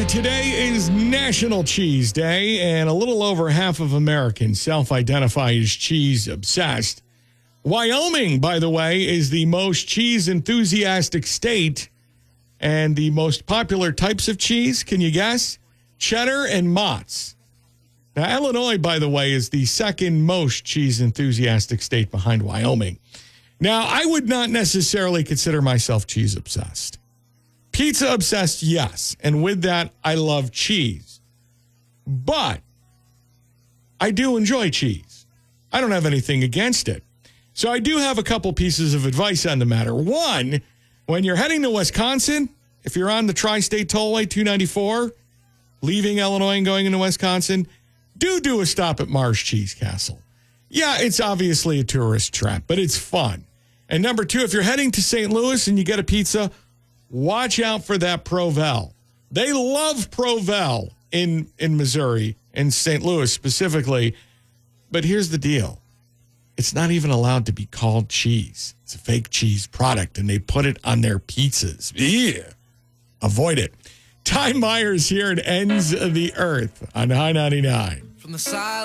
Today is National Cheese Day, and a little over half of Americans self-identify as cheese obsessed. Wyoming, by the way, is the most cheese enthusiastic state, and the most popular types of cheese, can you guess? Cheddar and Mott's. Now, Illinois, by the way, is the second most cheese enthusiastic state behind Wyoming. Now, I would not necessarily consider myself cheese obsessed. Pizza obsessed, yes. And with that, I love cheese. But I do enjoy cheese. I don't have anything against it. So I do have a couple pieces of advice on the matter. One, when you're heading to Wisconsin, if you're on the Tri-State Tollway 294, leaving Illinois and going into Wisconsin, do a stop at Mars Cheese Castle. Yeah, it's obviously a tourist trap, but it's fun. And number two, if you're heading to St. Louis and you get a pizza, watch out for that Provel. They love Provel in Missouri, in St. Louis specifically. But here's the deal. It's not even allowed to be called cheese. It's a fake cheese product, and they put it on their pizzas. Yeah. Avoid it. Ty Myers here at Ends of the Earth on High 99. From the side.